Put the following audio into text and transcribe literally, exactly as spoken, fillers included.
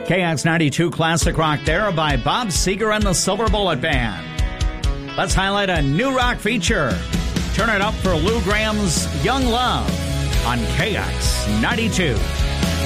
K X ninety-two Classic Rock there by Bob Seger and the Silver Bullet Band. Let's highlight a new rock feature. Turn it up for Lou Graham's Young Love on K X ninety-two.